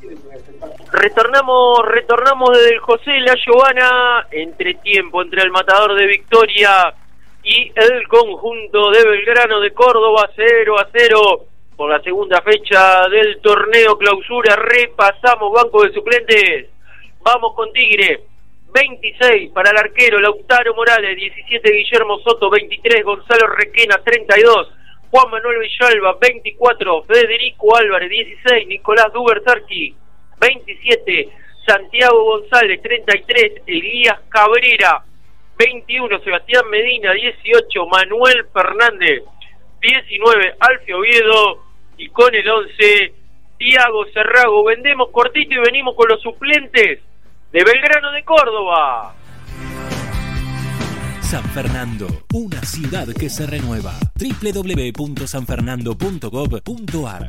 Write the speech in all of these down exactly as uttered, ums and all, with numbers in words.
Retornamos, retornamos desde el José La Giovana, entretiempo entre el Matador de Victoria y el conjunto de Belgrano de Córdoba, cero a cero por la segunda fecha del torneo clausura. Repasamos banco de suplentes. Vamos con Tigre. veintiséis para el arquero Lautaro Morales, diecisiete Guillermo Soto, veintitrés Gonzalo Requena, treinta y dos Juan Manuel Villalba, veinticuatro Federico Álvarez, dieciséis Nicolás Dubertarqui, veintisiete Santiago González, treinta y tres Elías Cabrera, veintiuno Sebastián Medina, dieciocho Manuel Fernández, diecinueve Alfio Oviedo y con el once Tiago Cerrago. Vendemos cortito y venimos con los suplentes de Belgrano de Córdoba. San Fernando, una ciudad que se renueva. doble u doble u doble u punto san fernando punto gov punto ar.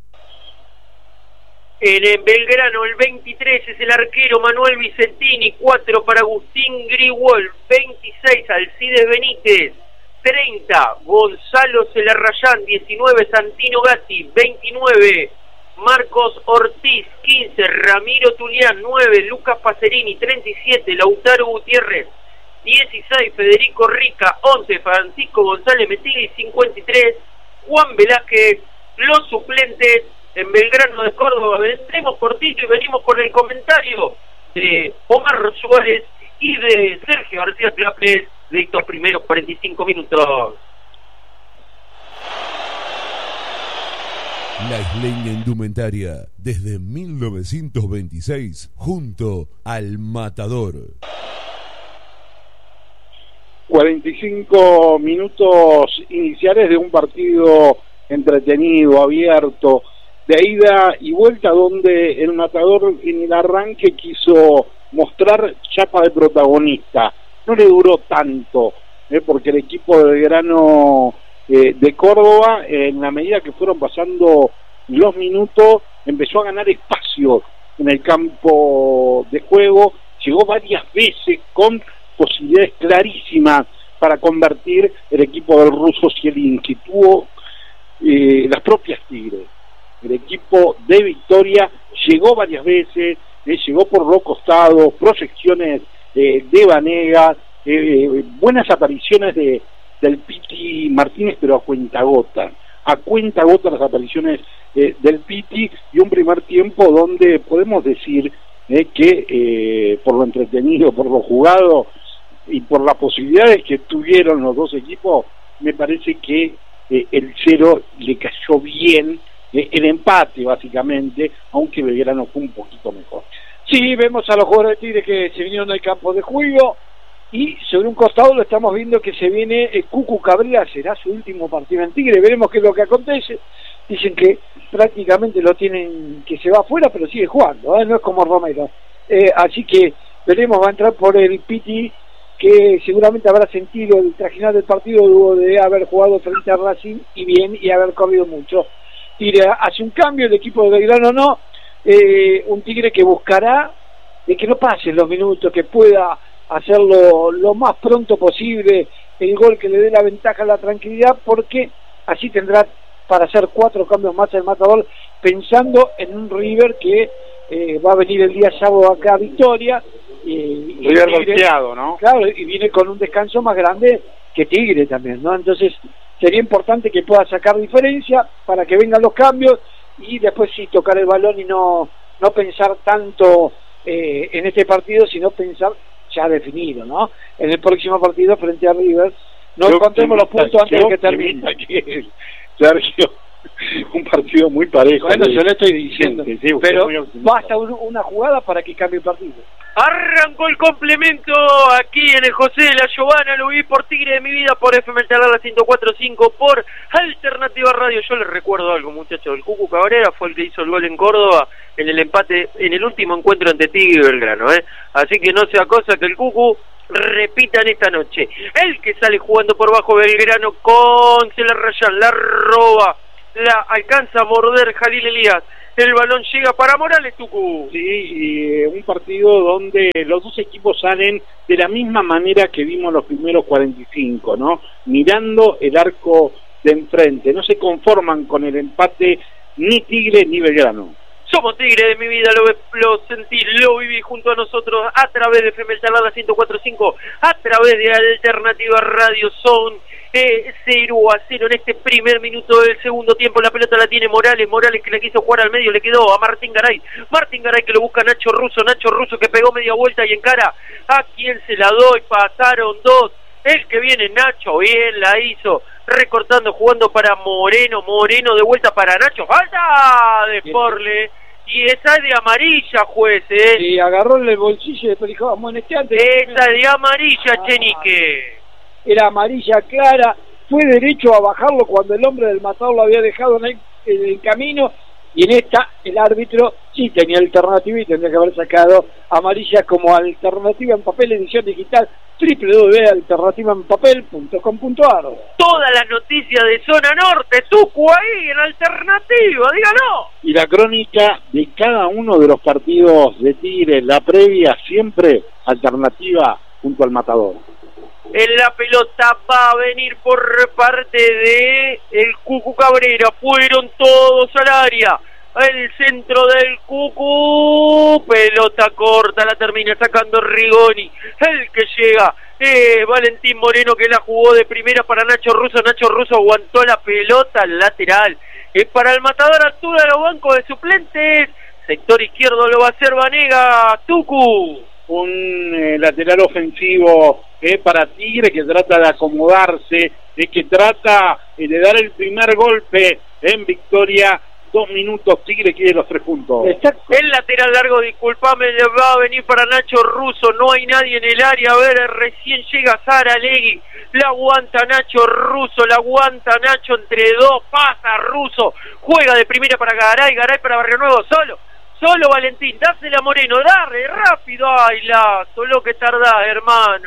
En el Belgrano el veintitrés es el arquero Manuel Vicentini, cuatro para Agustín Grigol, veintiséis Alcides Benítez, treinta Gonzalo Celarrayán, diecinueve Santino Gatti, veintinueve Marcos Ortiz, quince Ramiro Tulián, nueve Lucas Pacerini, treinta y siete Lautaro Gutiérrez, dieciséis Federico Rica, once Francisco González Metigli, cincuenta y tres Juan Velázquez. Los suplentes en Belgrano de Córdoba. Vendemos cortito y venimos con el comentario de Omar Suárez y de Sergio García Claples de estos primeros cuarenta y cinco minutos. La Isleña Indumentaria, desde mil novecientos veintiséis, junto al Matador. cuarenta y cinco minutos iniciales de un partido entretenido, abierto, de ida y vuelta, donde el Matador en el arranque quiso mostrar chapa de protagonista. No le duró tanto, eh, porque el equipo de Belgrano eh, de Córdoba, eh, en la medida que fueron pasando los minutos, empezó a ganar espacio en el campo de juego, llegó varias veces con posibilidades clarísimas para convertir el equipo del ruso Zielinski. Tuvo eh, las propias Tigres. El equipo de Victoria llegó varias veces, eh, llegó por los costados, proyecciones eh, de Vanegas, eh, buenas apariciones de del Piti Martínez, pero a cuentagota, a cuentagota las apariciones eh, del Piti, y un primer tiempo donde podemos decir eh, que eh, por lo entretenido, por lo jugado y por las posibilidades que tuvieron los dos equipos, me parece que eh, el cero le cayó bien, eh, el empate básicamente, aunque Belgrano fue un poquito mejor. Sí, vemos a los jugadores de Tigre que se vinieron del campo de juego, y sobre un costado lo estamos viendo que se viene el Cucu Cabrera, será su último partido en Tigre, veremos qué es lo que acontece. Dicen que prácticamente lo tienen, que se va afuera, pero sigue jugando, ¿eh? No es como Romero, eh, así que veremos, va a entrar por el Piti, que seguramente habrá sentido el trajinar del partido luego de haber jugado frente a Racing y bien, y haber corrido mucho. Tigre hace un cambio, el equipo de Belgrano no, eh, un Tigre que buscará de que no pasen los minutos, que pueda hacerlo lo más pronto posible, el gol que le dé la ventaja, la tranquilidad, porque así tendrá para hacer cuatro cambios más el Matador, pensando en un River que eh, va a venir el día sábado acá a Victoria, y, y River Tigre, golpeado, ¿no? Claro, y viene con un descanso más grande que Tigre también, ¿no? Entonces sería importante que pueda sacar diferencia para que vengan los cambios y después sí tocar el balón y no, no pensar tanto eh, en este partido, sino pensar ya definido, ¿no? En el próximo partido frente a River, no yo, encontremos los puntos antes de que termine. Que, Sergio, un partido muy parejo. Bueno, yo le estoy diciendo, sí, sí, pero basta un, una jugada para que cambie el partido. Arrancó el complemento aquí en el José de la Giovana, lo vi por Tigre de mi vida, por F M la ciento cuatro punto cinco, por Alternativa Radio. Yo les recuerdo algo, muchachos, el Cucu Cabrera fue el que hizo el gol en Córdoba en el empate, en el último encuentro entre Tigre y Belgrano, ¿eh? Así que no sea cosa que el Cucu repita en esta noche. El que sale jugando por bajo Belgrano con Celarrayán, la roba, la alcanza a morder Jalil Elías. El balón llega para Morales, Tucu. Sí, y eh, un partido donde los dos equipos salen de la misma manera que vimos los primeros cuarenta y cinco, ¿no? Mirando el arco de enfrente. No se conforman con el empate ni Tigre ni Belgrano. Somos Tigre de mi vida, lo, lo sentí, lo viví junto a nosotros a través de F M Charlada ciento cuatro punto cinco, a través de Alternativa Radio Zone. Eh, cero a cero en este primer minuto del segundo tiempo. La pelota la tiene Morales, Morales que le quiso jugar al medio, le quedó a Martín Garay, Martín Garay que lo busca Nacho Russo, Nacho Russo que pegó media vuelta y encara, a quien se la doy, pasaron dos, el que viene Nacho, bien la hizo, recortando, jugando para Moreno, Moreno de vuelta para Nacho, falta de Porle, y esa es de amarilla, juez, eh. Y agarró el bolsillo y después dijo, vamos en este antes. Esa es de amarilla, ah, Chenique. Era amarilla clara, fue derecho a bajarlo cuando el hombre del matador lo había dejado en el, en el camino, y en esta el árbitro sí tenía alternativa y tendría que haber sacado amarilla como alternativa en papel, edición digital, doble u doble u doble u punto alternativa en papel punto com punto a r. Todas las noticias de Zona Norte, Tucu ahí en Alternativa, dígalo. Y la crónica de cada uno de los partidos de Tigre, la previa siempre Alternativa junto al Matador. En la pelota va a venir por parte de el Cucu Cabrera, fueron todos al área, el centro del Cucu, pelota corta, la termina sacando Rigoni, el que llega, eh, Valentín Moreno que la jugó de primera para Nacho Russo, Nacho Russo aguantó la pelota lateral, es para el Matador, altura de los bancos de suplentes, sector izquierdo lo va a hacer Vanega, Tucu. Un eh, lateral ofensivo eh, para Tigre que trata de acomodarse, eh, que trata eh, de dar el primer golpe en victoria. Dos minutos, Tigre quiere los tres puntos. El lateral largo, disculpame, le va a venir para Nacho Russo, no hay nadie en el área, a ver, recién llega Saralegui, la aguanta Nacho Russo, la aguanta Nacho entre dos, pasa Russo, juega de primera para Garay, Garay para Barrio Nuevo, solo. Solo Valentín, dásela a Moreno, dale, rápido, ay, la, solo que tardás, hermano.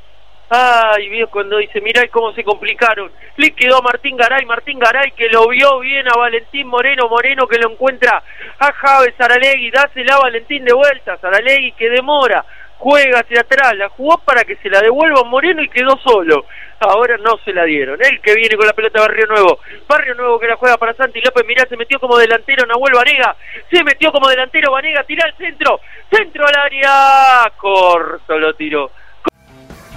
Ay, vio cuando dice, mirá cómo se complicaron. Le quedó a Martín Garay, Martín Garay que lo vio bien a Valentín Moreno, Moreno que lo encuentra a Javes Saralegui, dásela a Valentín de vuelta, Saralegui que demora, juega hacia atrás, la jugó para que se la devuelva a Moreno y quedó solo. Ahora no se la dieron, el que viene con la pelota de Barrio Nuevo, Barrio Nuevo que la juega para Santi López, mirá, se metió como delantero Nahuel Vanega, se metió como delantero Vanega, tira al centro, centro al área, corto lo tiró.